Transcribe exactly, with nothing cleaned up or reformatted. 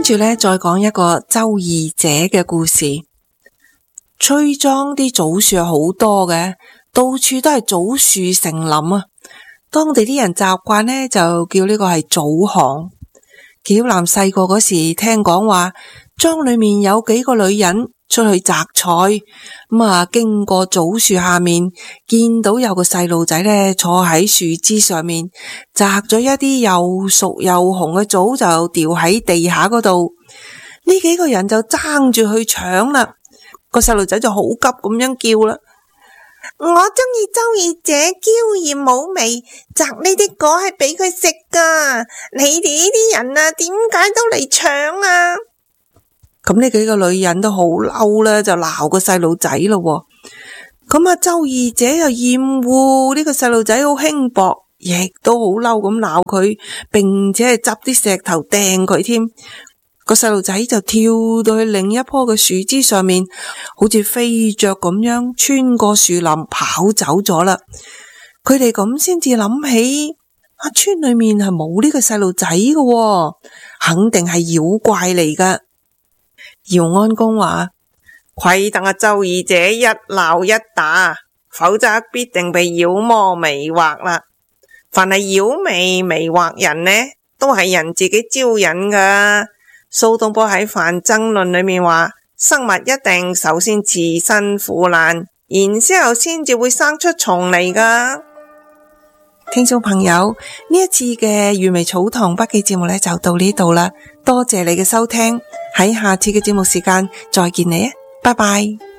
住咧，再講一個周二姐嘅故事。崔莊啲棗樹好多嘅，到處都係棗樹成林啊！當地啲人習慣呢，就叫呢個係棗行。曉南細個嗰時聽講話，莊裏面有幾個女人出去摘菜，咁啊經過棗樹下面，見到有個細路仔呢坐喺樹枝上面，摘咗一啲又熟又紅嘅棗就掉喺地下嗰度。呢幾個人就爭住去搶啦，個細路仔就好急咁樣叫啦。 我中意周二姐嬌艷嫵媚，摘呢啲果係俾佢食噶。你哋呢啲人啊，點解都嚟搶啊？ 咁呢幾個女人都好嬲啦，就鬧個細路仔咯。咁啊，周二姐又厭惡呢個細路仔好輕薄，亦都好嬲咁鬧佢，並且係執啲石頭掟佢添。個細路仔就跳到去另一棵嘅樹枝上面，好似飛雀咁樣穿過樹林跑走咗啦。佢哋咁先至諗起，啊，村裏面係冇呢個細路仔嘅，肯定係妖怪嚟噶。姚安公話： 虧得阿周二姐一鬧一打，否則必定被妖魔迷惑啦。凡係妖魅迷惑人呢，都係人自己招引噶。蘇東坡喺《范增論》裏面話：生物一定首先自身腐爛，然之後先至會生出蟲嚟噶。 聽眾朋友，呢一次嘅粵味草堂筆記節目呢就到呢度啦，多謝你嘅收聽，喺下次嘅節目時間再見你啊，拜拜。